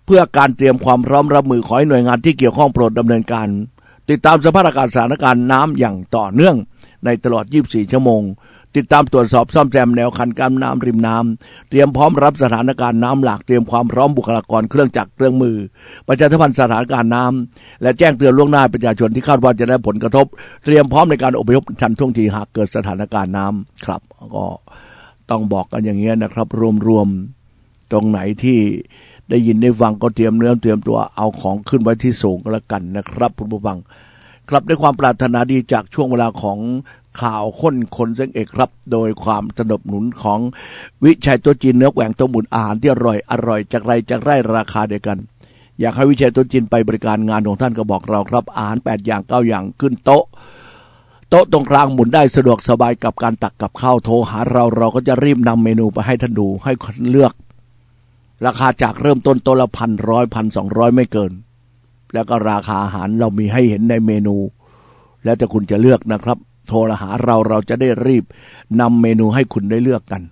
พื่อการเตรียมความพร้อมรับมือขอให้หน่วยงานที่เกี่ยวข้องโปรดดำเนินการติดตามสภาพอากาศสถานการณ์น้ำอย่างต่อเนื่องในตลอด24 ชั่วโมงติดตามตรวจสอบซ่อมแซมแนวคันกั้นน้ำริมน้ำเตรียมพร้อมรับสถานการณ์น้ำหลากเตรียมความพร้อมบุคลากรเครื่องจักรเครื่องมือประชาสัมพันธ์สถานการณ์น้ำและแจ้งเตือนล่วงหน้าประชาชนที่คาดว่าจะได้ผลกระทบเตรียมพร้อมในการอพยพทันท่วงทีหากเกิดสถานการณ์น้ำครับก็ต้องบอกกันอย่างเงี้ยนะครับรวมๆตรงไหนที่ได้ยินได้ฟังก็เตรียมเนื้อเตรียมตัวเอาของขึ้นไว้ที่สูงก็แล้วกันนะครับคุณผู้ฟังครับด้วยความปรารถนาดีจากช่วงเวลาของข่าวข้นคนเส้นเอกครับโดยความสนับสนุนของวิชัยตัวจีนเนื้อแหว่งตัวหมุนอาหารที่อร่อยจากไร่ราคาเดียวกันอยากให้วิชัยตัวจีนไปบริการงานของท่านก็บอกเราครับอาหาร8 อย่าง 9 อย่างขึ้นโต๊ะตรงกลางหมุนได้สะดวกสบายกับการตักกับข้าวโทรหาเราก็จะรีบนำเมนูไปให้ท่านดูให้คนเลือกราคาจากเริ่มต้นโต๊ะละ1,100 1,200ไม่เกินแล้วก็ราคาอาหารเรามีให้เห็นในเมนูแล้วแต่คุณจะเลือกนะครับโทรหาเราจะได้รีบนำเมนูให้คุณได้เลือกกัน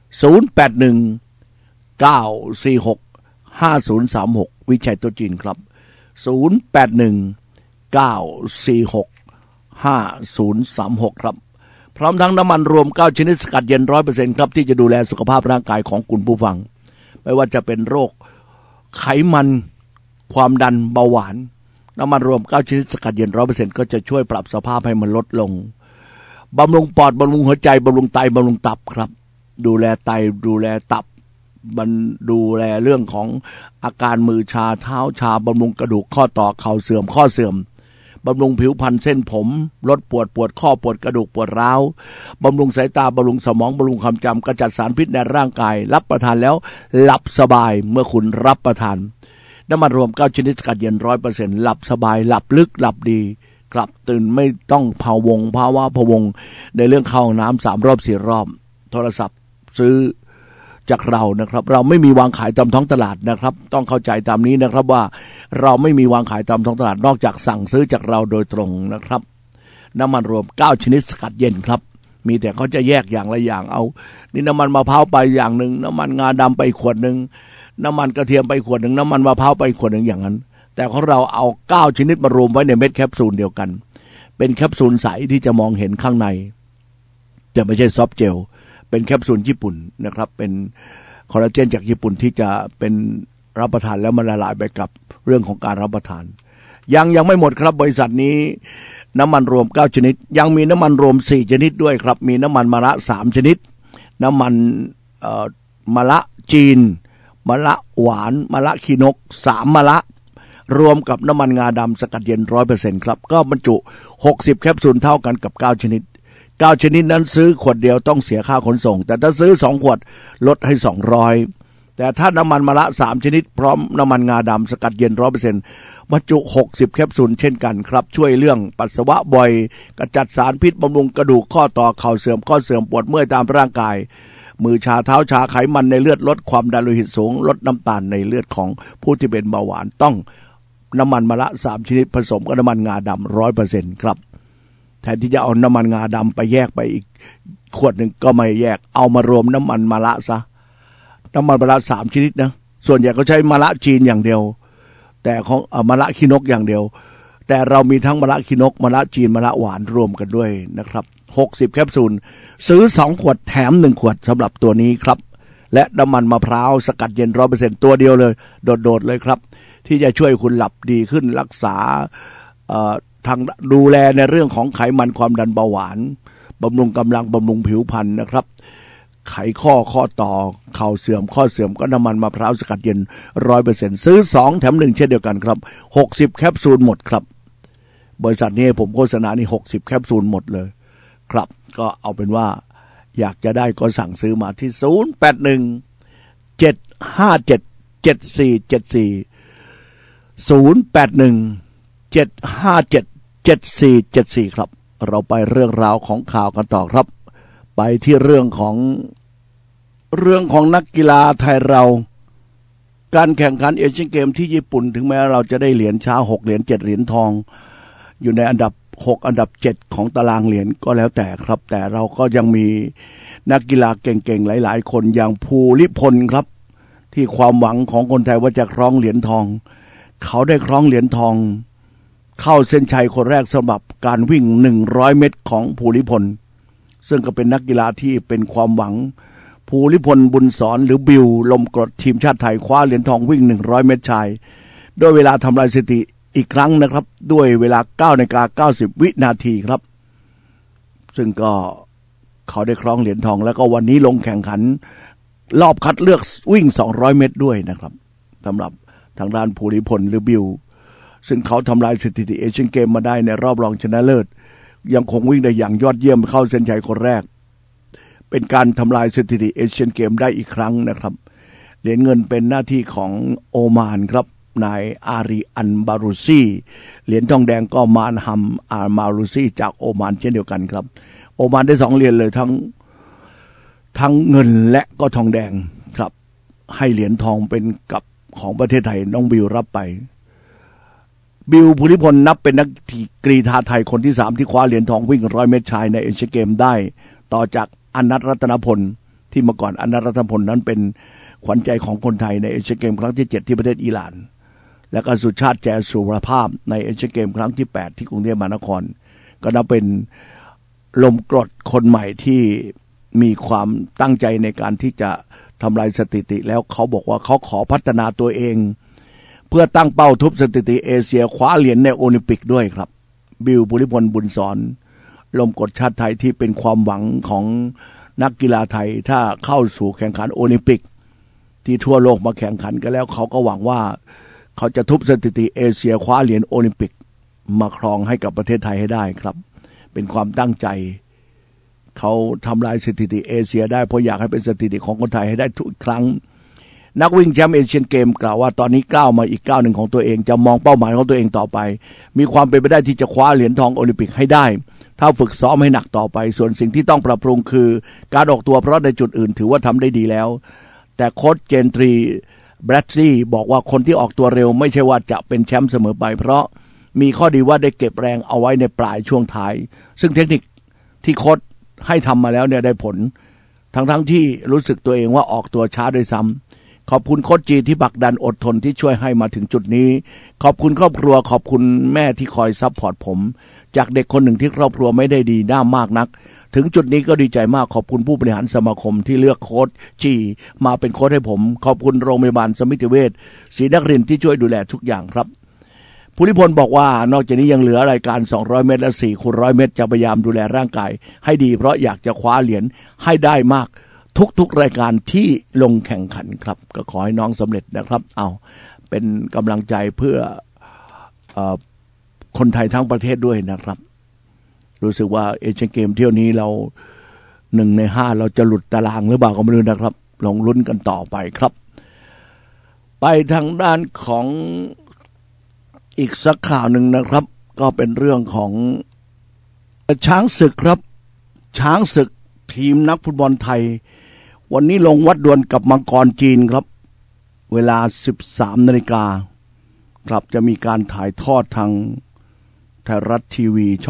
081 946 5036วิชัยตัวจีนครับ081 946 5036ครับพร้อมทั้งน้ำมันรวม9ชนิดสกัดเย็น 100% ครับที่จะดูแลสุขภาพร่างกายของคุณผู้ฟังไม่ว่าจะเป็นโรคไขมันความดันเบาหวานน้ำมันรวม9ชนิดสกัดเย็น 100% ก็จะช่วยปรับสภาพให้มันลดลงบำรุงปอดบำรุงหัวใจบำรุงไตบำรุงตับครับดูแลไตดูแลตับดูแลเรื่องของอาการมือชาเท้าชาบำรุงกระดูกข้อต่อเข่าเสื่อมข้อเสื่อมบำรุงผิวพรรณเส้นผมลดปวดข้อปวดกระดูกปวดร้าวบำรุงสายตาบำรุงสมองบำรุงความจำกระจัดสารพิษในร่างกายรับประทานแล้วหลับสบายเมื่อคุณรับประทานน้ำมันรวม9ชนิดสกัดเย็น 100% หลับสบายหลับลึกหลับดีกลับตื่นไม่ต้องภาวะพะวงในเรื่องเข้าห้องน้ำ3 รอบ 4 รอบโทรศัพท์ซื้อจากเรานะครับเราไม่มีวางขายตามท้องตลาดนะครับต้องเข้าใจตามนี้นะครับว่าเราไม่มีวางขายตามท้องตลาดนอกจากสั่งซื้อจากเราโดยตรงนะครับน้ำมันรวม9ชนิดสกัดเย็นครับมีแต่เขาจะแยกอย่างละอย่างเอานี่น้ำมันมะพร้าวไปอย่างนึงน้ำมันงาดำไปขวดนึงน้ำมันกระเทียมไปขวดนึงน้ำมันมะพร้าวไปขวดนึงอย่างนั้นแต่ของเราเอา9ชนิดมารวมไว้ในเม็ดแคปซูลเดียวกันเป็นแคปซูลใสที่จะมองเห็นข้างในแต่ไม่ใช่ซอฟต์เจลเป็นแคปซูลญี่ปุ่นนะครับเป็นคอลลาเจนจากญี่ปุ่นที่จะเป็นรับประทานแล้วมันละลายไปกับเรื่องของการรับประทานยังไม่หมดครับบริษัทนี้น้ำมันรวม9ชนิดยังมีน้ำมันรวม4ชนิดด้วยครับมีน้ำมันมะระ3ชนิดน้ำมันมะระจีนมะระหวานมะระขี้นก3มะระรวมกับน้ำมันงาดำสกัดเย็น 100% ครับก็บรรจุ60แคปซูลเท่ากันกับ9ชนิด9ชนิดนั้นซื้อขวดเดียวต้องเสียค่าขนส่งแต่ถ้าซื้อ2ขวดลดให้200แต่ถ้าน้ำมันมะระ3ชนิดพร้อมน้ำมันงาดำสกัดเย็น 100% บรรจุ60แคปซูลเช่นกันครับช่วยเรื่องปัสสาวะบ่อยกระจัดสารพิษบำรุงกระดูกข้อต่อเข่าเสื่อมข้อเสื่อมปวดเมื่อยตามร่างกายมือชาเท้าชาไขมันในเลือดลดความดันโลหิตสูงลดน้ำตาลในเลือดของผู้ที่เป็นเบาหวานต้องน้ำมันมะระ3ชนิดผสมกับน้ำมันงาดำ 100% ครับแทนที่จะเอาน้ำมันงาดำไปแยกไปอีกขวดหนึ่งก็ไม่แยกเอามารวมน้ำมันมะระซะน้ำมันมะระ3ชนิดนะส่วนใหญ่ก็ใช้มะระจีนอย่างเดียวแต่ของมะระขี้นกอย่างเดียวแต่เรามีทั้งมะระขี้นกมะระจีนมะระหวานรวมกันด้วยนะครับ60แคปซูลซื้อ2ขวดแถม1ขวดสำหรับตัวนี้ครับและน้ำมันมะพร้าวสกัดเย็น 100% ตัวเดียวเลยโดดเลยครับที่จะช่วยคุณหลับดีขึ้นรักษาทางดูแลในเรื่องของไขมันความดันเบาหวานบำรุงกำลังบำรุงผิวพรรณนะครับไขข้อต่อเข่าเสื่อมข้อเสื่อมก็น้ำมันมะพร้าวสกัดเย็น 100% ซื้อ2แถม1เช่นเดียวกันครับ60แคปซูลหมดครับบริษัทนี้ผมโฆษณานี่60แคปซูลหมดเลยครับก็เอาเป็นว่าอยากจะได้ก็สั่งซื้อมาที่081 757 7474 081 757 7474ครับเราไปเรื่องราวของข่าวกันต่อครับไปที่เรื่องของนักกีฬาไทยเราการแข่งขันเอเชียนเกมที่ญี่ปุ่นถึงแม้เราจะได้เหรียญช้า6เหรียญ7เหรียญทองอยู่ในอันดับ6อันดับ7ของตารางเหรียญก็แล้วแต่ครับแต่เราก็ยังมีนักกีฬาเก่งๆหลายๆคนอย่างภูริพลครับทที่ความหวังของคนไทยว่าจะครองเหรียญทองเขาได้ครองเหรียญทองเข้าเส้นชัยคนแรกสำหรับการวิ่ง100 เมตรของภูริพลซึ่งก็เป็นนักกีฬาที่เป็นความหวังภูริพลบุญสอนหรือบิวลมกรดทีมชาติไทยคว้าเหรียญทองวิ่ง100 เมตรชายด้วยเวลาทำลายสถิติอีกครั้งนะครับด้วยเวลา 9:90 วินาทีครับซึ่งก็เขาได้ครองเหรียญทองแล้วก็วันนี้ลงแข่งขันรอบคัดเลือกวิ่ง200 เมตรด้วยนะครับสำหรับทางด้านภูริพลหรือบิวซึ่งเขาทำลายสถิติเอเชียนเกมมาได้ในรอบรองชนะเลิศยังคงวิ่งได้อย่างยอดเยี่ยมเข้าเส้นชัยคนแรกเป็นการทำลายสถิติเอเชียนเกมได้อีกครั้งนะครับเหรียญเงินเป็นหน้าที่ของโอมานครับนายอารีอันบารุซีเหรียญทองแดงก็มานฮัมอามารุซีจากโอมานเช่นเดียวกันครับโอมานได้2 เหรียญเลยทั้งเงินและก็ทองแดงครับให้เหรียญทองเป็นกับของประเทศไทยน้องบิวรับไปบิวภูริพลนับเป็นนักกรีฑาไทยคนที่3ที่คว้าเหรียญทองวิ่ง100 เมตรชายในเอเชียนเกมได้ต่อจากอนัทรัตนพลที่เมื่อก่อนอนัทรัตนพลนั้นเป็นขวัญใจของคนไทยในเอเชียนเกมครั้งที่7ที่ประเทศอิหร่านและก็สุชาติแจสุรภาพในเอเชียนเกมครั้งที่8ที่กรุงเทพมหานครก็นับเป็นลมกรดคนใหม่ที่มีความตั้งใจในการที่จะทำลายสถิติแล้วเขาบอกว่าเขาขอพัฒนาตัวเองเพื่อตั้งเป้าทุบสถิติเอเชียคว้าเหรียญในโอลิมปิกด้วยครับบิวภูริพลบุญสอนลมกรดชาติไทยที่เป็นความหวังของนักกีฬาไทยถ้าเข้าสู่แข่งขันโอลิมปิกที่ทั่วโลกมาแข่งขันกันแล้วเขาก็หวังว่าเขาจะทุบสถิติเอเชียคว้าเหรียญโอลิมปิกมาครองให้กับประเทศไทยให้ได้ครับเป็นความตั้งใจเขาทำลายสถิติเอเชียได้เพราะอยากให้เป็นสถิติของคนไทยให้ได้ทุกครั้งนักวิ่งแชมป์เอเชียนเกมกล่าวว่าตอนนี้ก้าวมาอีกก้าวหนึ่งของตัวเองจะมองเป้าหมายของตัวเองต่อไปมีความเป็นไปได้ที่จะคว้าเหรียญทองโอลิมปิกให้ได้ถ้าฝึกซ้อมให้หนักต่อไปส่วนสิ่งที่ต้องปรับปรุงคือการออกตัวเพราะในจุดอื่นถือว่าทำได้ดีแล้วแต่โค้ชเจนทรีแบรดลีย์บอกว่าคนที่ออกตัวเร็วไม่ใช่ว่าจะเป็นแชมป์เสมอไปเพราะมีข้อดีว่าได้เก็บแรงเอาไว้ในปลายช่วงท้ายซึ่งเทคนิคที่โค้ชให้ทำมาแล้วเนี่ยได้ผลทั้งที่รู้สึกตัวเองว่าออกตัวช้าด้วยซ้ำขอบคุณโค้ชจีที่บักดันอดทนที่ช่วยให้มาถึงจุดนี้ขอบคุณครอบครัวขอบคุณแม่ที่คอยซัพพอร์ตผมจากเด็กคนหนึ่งที่ครอบครัวไม่ได้ดีด้ามากนักถึงจุดนี้ก็ดีใจมากขอบคุณผู้บริหารสมาคมที่เลือกโค้ชจีมาเป็นโค้ชให้ผมขอบคุณโรงพยาบาลสมิติเวชศรีนครินทร์ที่ช่วยดูแลทุกอย่างครับภูริพลบอกว่านอกจากนี้ยังเหลือรายการ200 เมตรและ4 คูณ 100 เมตรจะพยายามดูแลร่างกายให้ดีเพราะอยากจะคว้าเหรียญให้ได้มากทุกรายการที่ลงแข่งขันครับก็ขอให้น้องสำเร็จนะครับเป็นกำลังใจเพื่อคนไทยทั้งประเทศด้วยนะครับรู้สึกว่าเอเชียนเกมเที่ยวนี้เรา1 ใน 5เราจะหลุดตารางหรือเปล่าก็ไม่รู้นะครับลองลุ้นกันต่อไปครับไปทางด้านของอีกสักข่าวหนึ่งนะครับก็เป็นเรื่องของช้างศึกครับช้างศึกทีมนักฟุตบอลไทยวันนี้ลงวัดดวลกับมังกรจีนครับเวลา 13 นาฬิกาครับจะมีการถ่ายทอดทางไทยรัฐทีวีช่อง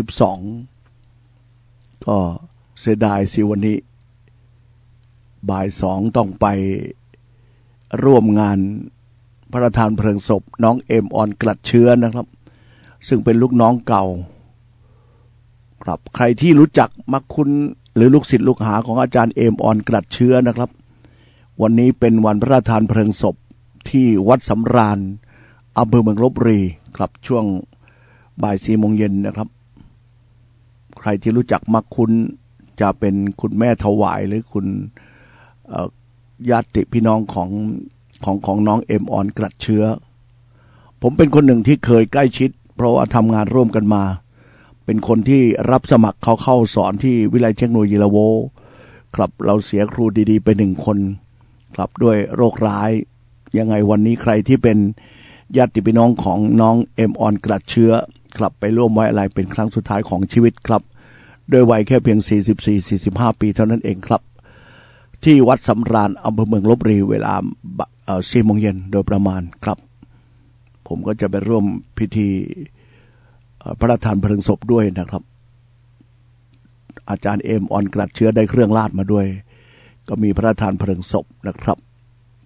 32ก็เสียดายสิวันนี้บ่าย 2ต้องไปร่วมงานพระราชทานเพลิงศพน้องเอมออนกลัดเชื้อนะครับซึ่งเป็นลูกน้องเก่าครับใครที่รู้จักมักคุ้นหรือลูกศิษย์ลูกหาของอาจารย์เอมออนกลัดเชื้อนะครับวันนี้เป็นวันพระราชทานเพลิงศพที่วัดสำราญอำเภอเมืองลพบุรีครับช่วงบ่าย 4 โมงเย็นนะครับใครที่รู้จักมักคุ้นจะเป็นคุณแม่ถวายหรือคุณญาติพี่น้องของน้องเอมออนกลัดเชื้อผมเป็นคนหนึ่งที่เคยใกล้ชิดเพราะว่าทำงานร่วมกันมาเป็นคนที่รับสมัครเขาเข้าสอนที่วิทยาลัยเทคโนโลยีละโวครับเราเสียครูดีๆไป1 คนครับด้วยโรคร้ายยังไงวันนี้ใครที่เป็นญาติพี่น้องของน้องเอมออนกลัดเชื้อกลับไปร่วมไว้อะไรเป็นครั้งสุดท้ายของชีวิตครับโดยวัยแค่เพียง 44-45 ปีเท่านั้นเองครับที่วัดสำราญอำเภอเมืองลพบุรีเวลา 4 โมงเย็นโดยประมาณครับผมก็จะไปร่วมพิธีพระราชทานเพลิงศพด้วยนะครับอาจารย์เอมออนกลัดเชื้อได้เครื่องราชมาด้วยก็มีพระราชทานเพลิงศพนะครับ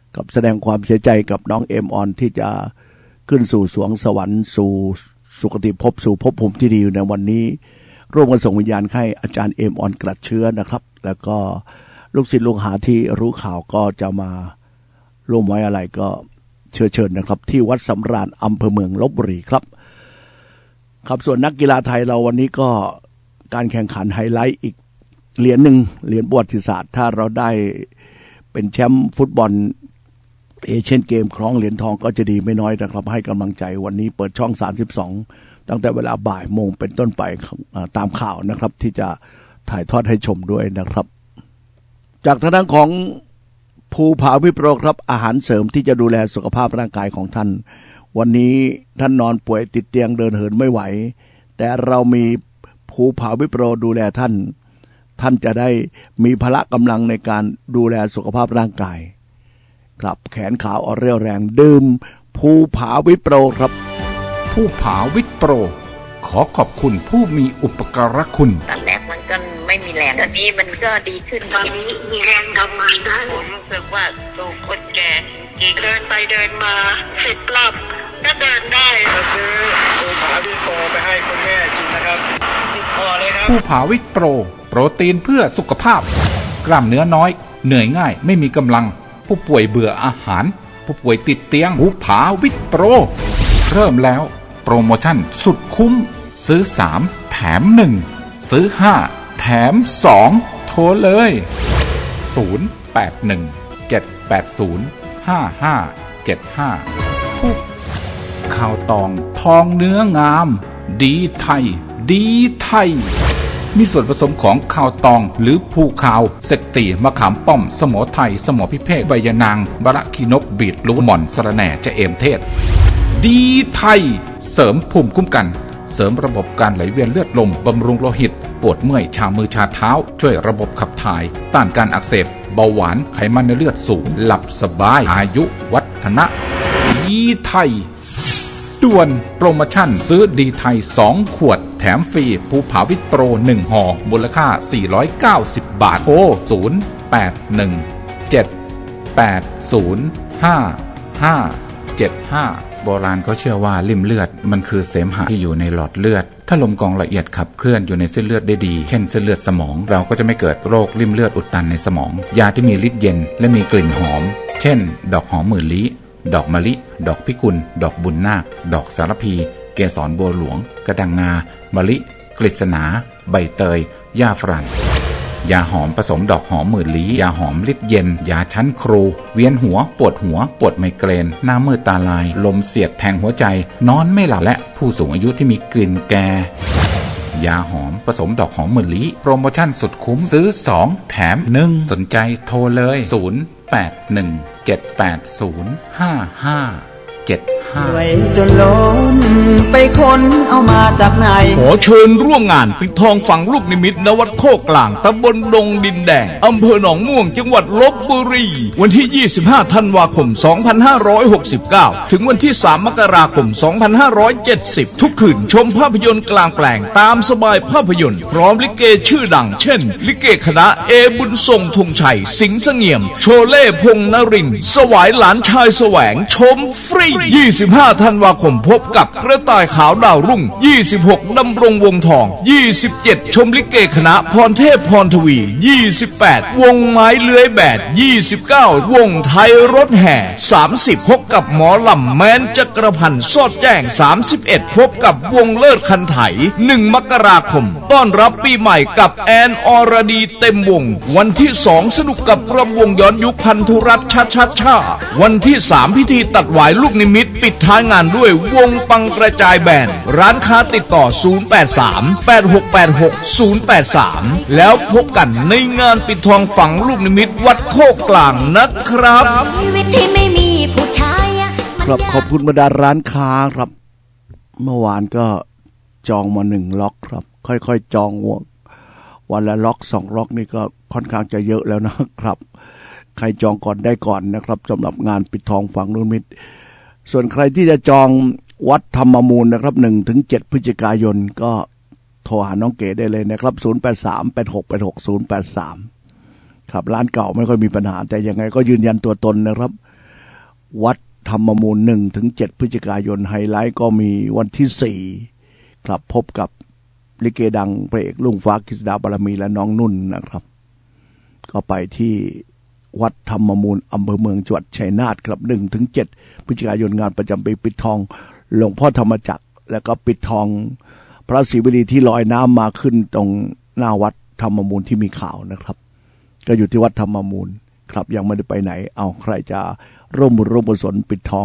กับแสดงความเสียใจกับน้องเอมออนที่จะขึ้นสู่สวงสวรรค์สู่สุคติภพสู่ภพภูมิที่ดีในวันนี้ร่วมกันส่งวิญญาณให้อาจารย์เอมออนกลัดเชื้อนะครับแล้วก็ลูกศิษย์ลูกหาที่รู้ข่าวก็จะมาร่วมไว้อะไรก็เชิญนะครับที่วัดสำราญอำเภอเมืองลพบุรีครับส่วนนักกีฬาไทยเราวันนี้ก็การแข่งขันไฮไลท์อีกเหรียญหนึ่งเหรียญประวัติศาสตร์ถ้าเราได้เป็นแชมป์ฟุตบอลเอเชียนเกมครองเหรียญทองก็จะดีไม่น้อยนะครับให้กำลังใจวันนี้เปิดช่อง32ตั้งแต่เวลาบ่ายโมงเป็นต้นไปตามข่าวนะครับที่จะถ่ายทอดให้ชมด้วยนะครับจากทางด้านของภูผาวิโปรครับอาหารเสริมที่จะดูแลสุขภาพร่างกายของท่านวันนี้ท่านนอนป่วยติดเตียงเดินเหินไม่ไหวแต่เรามีภูผาวิโปรดูแลท่านจะได้มีพละกำลังในการดูแลสุขภาพร่างกายครับแขนขาอ่อนเรี่ยวแรงดื่มภูผาวิโปรครับภูผาวิโปรขอขอบคุณผู้มีอุปการะคุณตอนแรกมันก็ไม่มีแรงตอนนี้มันก็ดีขึ้นตอนนี้มีแรงทำงานได้ผมรู้สึกว่าดูคนแก่จริงเดินไปเดินมา10 รอบก็เดินได้จะซื้อภูผาวิโปรไปให้คุณแม่กินนะครับ10 ห่อเลยครับภูผาวิโปรโปรตีนเพื่อสุขภาพกล้ามเนื้อน้อยเหนื่อยง่ายไม่มีกำลังผู้ป่วยเบื่ออาหารผู้ป่วยติดเตียงภูผาวิโปรเริ่มแล้วโปรโมชั่นสุดคุ้มซื้อ3แถม1ซื้อ5แถม2โทรเลย0817805575ผู้ข้าวตองทองเนื้องามดีไทยดีไทยมีส่วนผสมของข้าวตองหรือภูขาวเสกตีมะขามป้อมสมอไทยสมอพิเภกใบยะนางบะระขีนกบีดลูกหม่อนสะระแหน่จะเอมเทศดีไทยเสริมภูมิคุ้มกันเสริมระบบการไหลเวียนเลือดลมบำรุงโลหิตปวดเมื่อยชามือชาเท้าช่วยระบบขับถ่ายต้านการอักเสบเบาหวานไขมันในเลือดสูงหลับสบายอายุวัฒนะดีไทยด่วนโปรโมชั่นซื้อดีไทย2ขวดแถมฟรีภูผาวิโปร1ห่อมูลค่า490 บาทโทร0817805575โบราณเขาเชื่อว่าลิ่มเลือดมันคือเสมหะที่อยู่ในหลอดเลือดถ้าลมกรองละเอียดขับเคลื่อนอยู่ในเส้นเลือดได้ดีเช่นเส้นเลือดสมองเราก็จะไม่เกิดโรคลิ่มเลือดอุดตันในสมองยาที่มีฤทธิ์เย็นและมีกลิ่นหอมเช่นดอกหอมหมื่นลี้ดอกมะลิดอกพิกุลดอกบุญนาคดอกสารพีเกสรบัวหลวงกระดังงามะลิกฤษณาใบเตยหญ้าฝรั่งยาหอมผสมดอกหอมหมื่นลี้ยาหอมฤทธิ์เย็นยาชั้นครูเวียนหัวปวดไมเกรนหน้ามืดตาลายลมเสียดแทงหัวใจนอนไม่หลับและผู้สูงอายุที่มีกลิ่นแก่ยาหอมผสมดอกหอมหมื่นลี้โปรโมชั่นสุดคุ้มซื้อ2แถม1สนใจโทรเลย0817805575 จนล้นไปค้นเอามาจากไหนขอเชิญร่วมงานปิดทองฝังลูกนิมิตณวัดโคกกลางตำบลดงดินแดงอำเภอหนองม่วงจังหวัดลพบุรีวันที่25ธันวาคม2569ถึงวันที่3มกราคม2570ทุกคืนชมภาพยนตร์กลางแปลงตามสบายภาพยนตร์พร้อมลิเกชื่อดังเช่นลิเกคณะเอบุญทรงธงชัยสิงห์เสงี่ยมโชเล่พงษ์นรินทร์สวายหลานชายแสวงชมฟรี25ธันวาคมพบกับกระต่ายขาวดาวรุ่ง26ดำรงวงทอง27ชมลิเกคณะพรเทพพรทวี28วงไม้เลื้อยแบด29วงไทยรถแห่30พบกับหมอลำแม้นจักรพันธ์สอดแจ้ง31พบกับวงเลิศคันไถ1มกราคมต้อนรับปีใหม่กับแอนอรดีเต็มวงวันที่2สนุกกับรำวงย้อนยุคพันธุรัตน์ชัดวันที่3พิธีตัดหวายลูกนิมิตปิดท้ายงานด้วยวงปังกระจายแบนด์ร้านค้าติดต่อ0838686083แล้วพบกันในงานปิดทองฝังลูกนิมิตวัดโคกกลางนะครับชีวิตที่ไม่มีผู้ชายครับขอบคุณบรรดาร้านค้าครับเมื่อวานก็จองมา1ล็อกครับค่อยๆจองวันละล็อก2ล็อกนี่ก็ค่อนข้างจะเยอะแล้วนะครับใครจองก่อนได้ก่อนนะครับสำหรับงานปิดทองฝังลูกนิมิตส่วนใครที่จะจองวัดธรรมมูลนะครับ 1-7 พฤศจิกายนก็โทรหาน้องเก๋ได้เลยนะครับ0838686083ครับร้านเก่าไม่ค่อยมีปัญหาแต่ยังไงก็ยืนยันตัวตนนะครับวัดธรรมมูล1-7 พฤศจิกายนไฮไลท์ก็มีวันที่4ครับพบกับลิเกดังพระเอกลุงฟ้ากฤษดาบารมีและน้องนุ่นนะครับก็ไปที่วัดธรรมมูลอำเภอเมืองจังหวัดชัยนาทครับ 1-7 พฤศจิกายนงานประจำปีปิดทองหลวงพ่อธรรมจักรแล้วก็ปิดทองพระศิวลีที่ลอยน้ำมาขึ้นตรงหน้าวัดธรรมมูลที่มีข่าวนะครับก็อยู่ที่วัดธรรมมูลครับยังไม่ได้ไปไหนเอาใครจะร่วมบุญร่วมกุศลปิดทอง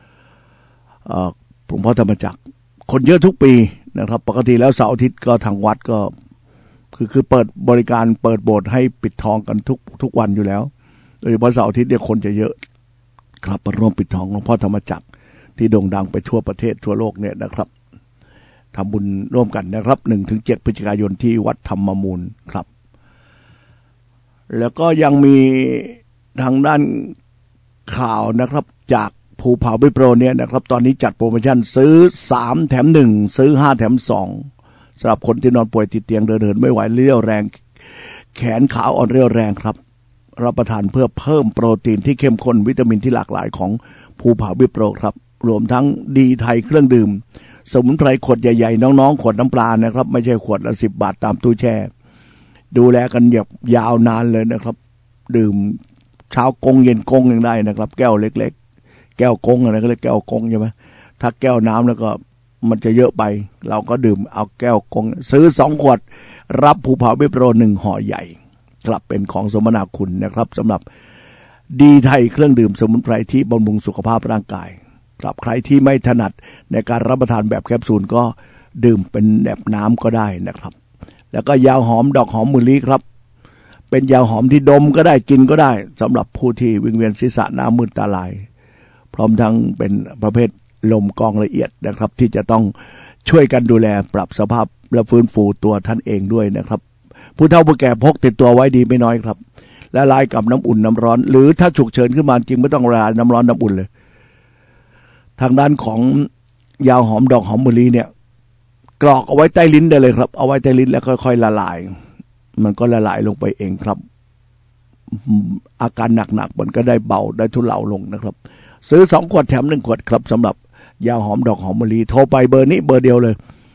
หลวงพ่อธรรมจักรคนเยอะทุกปีนะครับปกติแล้วเสาร์อาทิตย์ก็ทางวัดก็คือเปิดบริการเปิดโบสถ์ให้ปิดทองกันทุกวันอยู่แล้วโดยเฉพาะเสาร์อาทิตย์เนี่ยคนจะเยอะครับมาร่วมปิดทองหลวงพ่อธรรมจักรที่โด่งดังไปทั่วประเทศทั่วโลกเนี่ยนะครับทำบุญร่วมกันนะครับ 1-7 พฤศจิกายนที่วัดธรรมมูลครับแล้วก็ยังมีทางด้านข่าวนะครับจากภูผาวิโปรเนี่ยนะครับตอนนี้จัดโปรโมชั่นซื้อ3แถม1ซื้อ5แถม2สำหรับคนที่นอนป่วยติดเตียงเดินไม่ไหวเรี่ยวแรงแขนขาอ่อนเรี่ยวแรงครับรับประทานเพื่อเพิ่มโปรตีนที่เข้มข้นวิตามินที่หลากหลายของภูผาวิโปรครับรวมทั้งดีไทยเครื่องดื่มสมุนไพรขวดใหญ่ๆน้องๆขวดน้ำปลานะครับไม่ใช่ขวดละ10 บาทตามตู้แช่ดูแลกันยาวนานเลยนะครับดื่มเช้ากงเย็นกงยังได้นะครับแก้วเล็กๆแก้วกงอะไรก็เรียกแก้วกงใช่ไหมถ้าแก้วน้ำแล้วก็มันจะเยอะไปเราก็ดื่มเอาแก้วกงซื้อ2 ขวดรับภูผาวิโปร1ห่อใหญ่กลับเป็นของสมนาคุณนะครับสำหรับดีไทยเครื่องดื่มสมุนไพรที่บำรุงสุขภาพร่างกายครับใครที่ไม่ถนัดในการรับประทานแบบแคปซูลก็ดื่มเป็นแบบน้ำก็ได้นะครับแล้วก็ยาหอมดอกหอมมะลิครับเป็นยาหอมที่ดมก็ได้กินก็ได้สำหรับผู้ที่วิงเวียนศีรษะหน้ามืดตาลายพร้อมทั้งเป็นประเภทลมกองละเอียดนะครับที่จะต้องช่วยกันดูแลปรับสภาพและฟื้นฟูตัวท่านเองด้วยนะครับผู้เฒ่าผู้แก่พกติดตัวไว้ดีไม่น้อยครับและละลายกับน้ำอุ่นน้ำร้อนหรือถ้าฉุกเฉินขึ้นมาจริงไม่ต้องละลายน้ำร้อนน้ำอุ่นเลยทางด้านของยาหอมดอกหอมมะลิเนี่ยกรอกเอาไว้ใต้ลิ้นได้เลยครับเอาไว้ใต้ลิ้นแล้วค่อยๆละลายมันก็ละลายลงไปเองครับอาการหนักๆมันก็ได้เบาได้ทุเลาลงนะครับซื้อ2 ขวดแถม1 ขวดครับสำหรับยาหอมดอกหอมมะลิโทรไปเบอร์นี้เบอร์เดียวเลย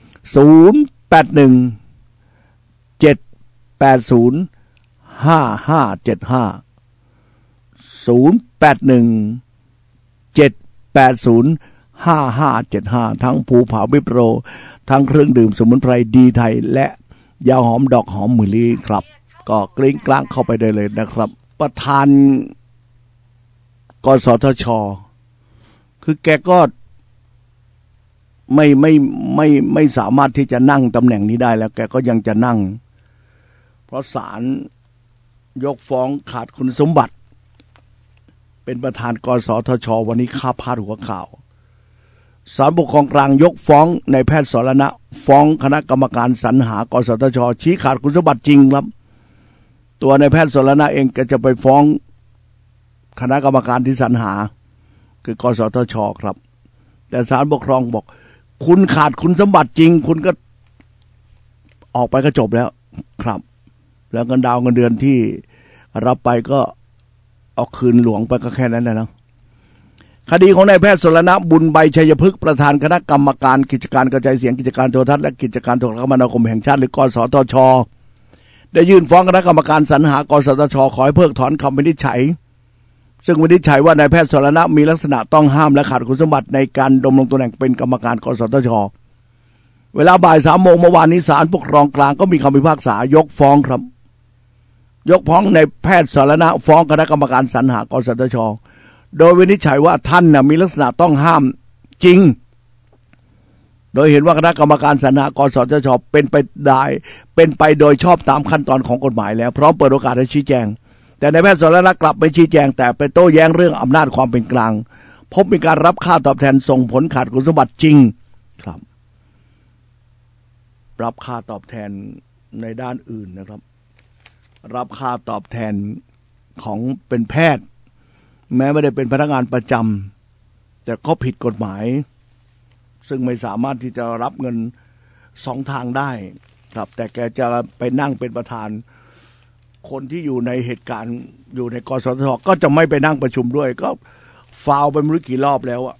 0817805575ทั้งภูผาวิโปรทั้งเครื่องดื่มสมุนไพรดีไทยและยาหอมดอกหอมมะลิครับก็กลิ้งกลางเข้าไปได้เลยนะครับประธานกสทช.คือแกก็ไม่สามารถที่จะนั่งตำแหน่งนี้ได้แล้วแกก็ยังจะนั่งเพราะศาลยกฟ้องขาดคุณสมบัติเป็นประธานกสทช.วันนี้ข้าพาดหัวข่าวศาลปกครองกลางยกฟ้องนายแพทย์สรณะฟ้องคณะกรรมการสรรหากสทช.ชี้ขาดคุณสมบัติจริงครับตัวนายแพทย์สรณะเองก็จะไปฟ้องคณะกรรมการที่สรรหาคือกสทช.ครับแต่ศาลปกครองบอกคุณขาดคุณสมบัติจริงคุณก็ออกไปก็จบแล้วครับแล้วเงินดาวเงินเดือนที่รับไปก็เอาคืนหลวงไปก็แค่นั้นแหละนะคดีของนายแพทย์สรณะบุญใบชัยพฤกษ์ประธานคณะกรรมการกิจการกระจายเสียงกิจการโทรทัศน์และกิจการโทรคมนาคมแห่งชาติหรือกสทช.ได้ยื่นฟ้องคณะกรรมการสรรหากสทช.ขอให้เพิกถอนคำวินิจฉัยซึ่งวินิจฉัยว่านายแพทย์สรณะมีลักษณะต้องห้ามและขาดคุณสมบัติในการดำรงตำแหน่งเป็นกรรมการกสทช.เวลาบ่าย 3 โมงเมื่อวานนี้ศาลปกครองกลางก็มีคำพิพากษายกฟ้องครับยกฟ้องนายแพทย์สรณะฟ้องคณะกรรมการสรรหากสทช.โดยวินิจฉัยว่าท่านมีลักษณะต้องห้ามจริงโดยเห็นว่าคณะกรรมการสรรหากสทช.เป็นไปโดยชอบตามขั้นตอนของกฎหมายแล้วพร้อมเปิดโอกาสให้ชี้แจงแต่นายแพทย์สรณะกลับไปชี้แจงแต่ไปโต้แย้งเรื่องอำนาจความเป็นกลางพบมีการรับค่าตอบแทนส่งผลขาดคุณสมบัติจริงครับรับค่าตอบแทนในด้านอื่นนะครับรับค่าตอบแทนของเป็นแพทย์แม้ไม่ได้เป็นพนักงานประจำแต่ก็ผิดกฎหมายซึ่งไม่สามารถที่จะรับเงิน2 ทางได้ครับแต่แกจะไปนั่งเป็นประธานคนที่อยู่ในเหตุการณ์อยู่ในกสทช.ก็จะไม่ไปนั่งประชุมด้วยก็ฟาวไปไม่รู้กี่รอบแล้วอะ